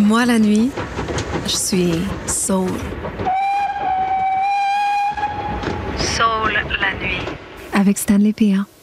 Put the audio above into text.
Moi, la nuit, je suis soul. Soul la nuit. Avec Stanley P.A.